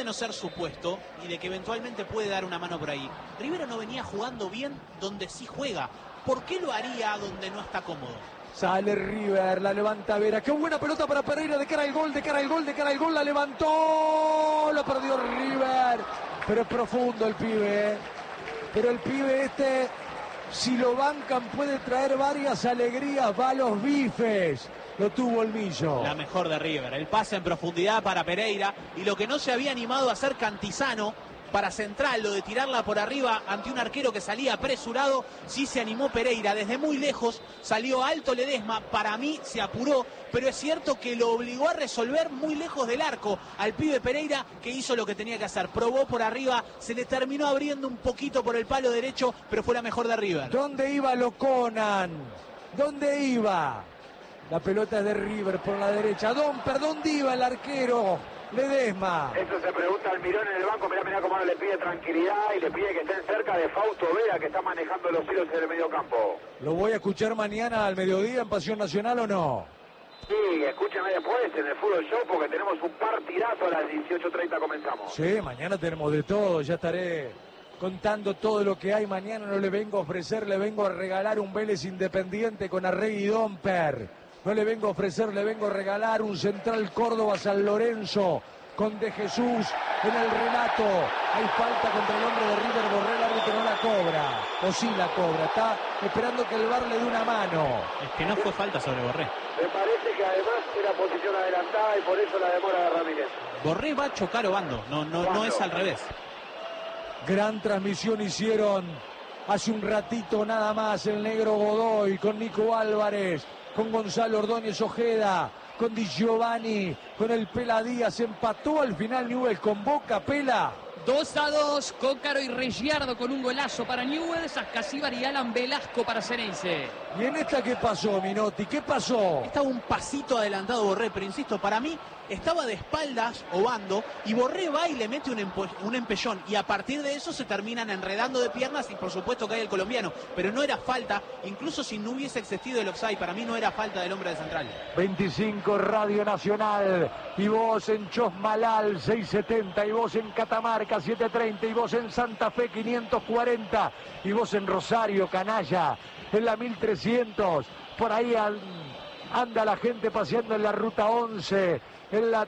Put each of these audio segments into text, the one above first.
de no ser supuesto y de que eventualmente puede dar una mano por ahí, Rivero no venía jugando bien donde sí juega. ¿Por qué lo haría donde no está cómodo? Sale River, la levanta Vera. Qué buena pelota para Pereira, de cara al gol, de cara al gol, de cara al gol. La levantó, lo perdió River. Pero es profundo el pibe. Pero el pibe si lo bancan, puede traer varias alegrías. Va a los bifes. Lo tuvo el Millo. La mejor de River. El pase en profundidad para Pereira. Y lo que no se había animado a hacer Cantizano para central, lo de tirarla por arriba ante un arquero que salía apresurado, sí se animó Pereira. Desde muy lejos salió alto Ledesma. Para mí se apuró, pero es cierto que lo obligó a resolver muy lejos del arco al pibe Pereira, que hizo lo que tenía que hacer. Probó por arriba, se le terminó abriendo un poquito por el palo derecho, pero fue la mejor de River. ¿Dónde iba Loconan? ¿Dónde iba? La pelota es de River por la derecha. ¿Dónde iba el arquero? Ledesma. Eso se pregunta Almirón en el banco. Mirá cómo no le pide tranquilidad y le pide que estén cerca de Fausto Vera, que está manejando los hilos en el medio campo. ¿Lo voy a escuchar mañana al mediodía en Pasión Nacional o no? Sí, escúchame después en el Fútbol Show, porque tenemos un partidazo a las 18:30 comenzamos. Sí, mañana tenemos de todo. Ya estaré contando todo lo que hay. Mañana no le vengo a ofrecer, le vengo a regalar un Vélez Independiente con Arregui Domper. No le vengo a ofrecer, le vengo a regalar un Central Córdoba San Lorenzo con De Jesús en el relato. Hay falta contra el hombre de River, Borré, el árbitro no la cobra. O sí la cobra, está esperando que el VAR le dé una mano. Es que no fue falta sobre Borré. Me parece que además era posición adelantada y por eso la demora de Ramírez. Borré va a chocar Obando, no es al revés. Gran transmisión hicieron hace un ratito nada más el negro Godoy con Nico Álvarez, con Gonzalo Ordóñez Ojeda, con Di Giovanni, con el Pela Díaz. Empató al final Newell's con Boca. Pela. 2-2, Cócaro y Reggiardo con un golazo para Newell's, Ascasíbar y Alan Velasco para Ceneice. ¿Y en esta qué pasó, Minotti? ¿Qué pasó? Estaba un pasito adelantado Borré, pero insisto, para mí estaba de espaldas Obando y Borré va y le mete un empellón y a partir de eso se terminan enredando de piernas y por supuesto cae el colombiano, pero no era falta, incluso si no hubiese existido el offside, para mí no era falta del hombre de Central. 25 Radio Nacional y vos en Chosmalal 670 y vos en Catamarca 730 y vos en Santa Fe 540 y vos en Rosario, Canalla, en la 1300, por ahí anda la gente paseando en la ruta 11, en la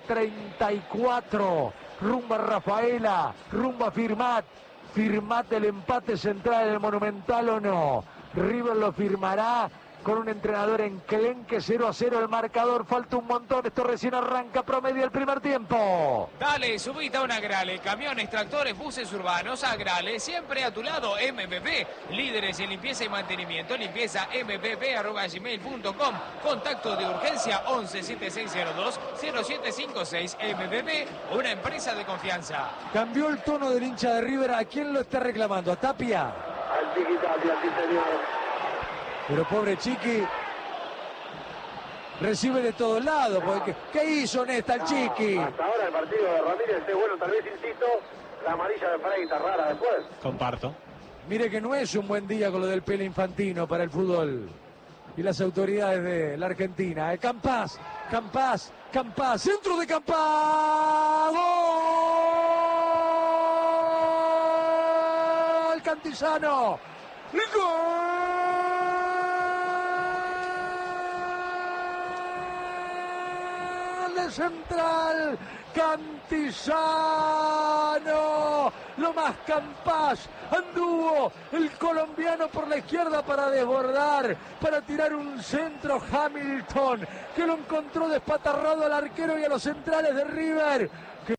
34, rumbo a Rafaela, rumbo a Firmat el empate central en el Monumental o no. River lo firmará con un entrenador enclenque. 0-0 el marcador, falta un montón, esto recién arranca, promedio el primer tiempo. Dale, subite a una Agrale, camiones, tractores, buses urbanos, Agrale, siempre a tu lado, MPP, líderes en limpieza y mantenimiento, limpieza mpp@gmail.com, contacto de urgencia 117602-0756, MPP, una empresa de confianza. Cambió el tono del hincha de River, ¿a quién lo está reclamando? ¿A Tapia? Al Chiqui Tapia, sí señor. Pero pobre Chiqui recibe de todos lados. Porque, ¿qué hizo en esta el Chiqui? Hasta ahora el partido de Ramírez es bueno, tal vez, insisto, la amarilla de Freita rara después. Comparto. Mire que no es un buen día con lo del Pele Infantino para el fútbol y las autoridades de la Argentina. Campás, centro de Campás, ¡gol! Cantizano, ¡gol! De Central, Cantizano, lo más Campás, anduvo el colombiano por la izquierda para desbordar, para tirar un centro. Hamilton, que lo encontró despatarrado al arquero y a los centrales de River, que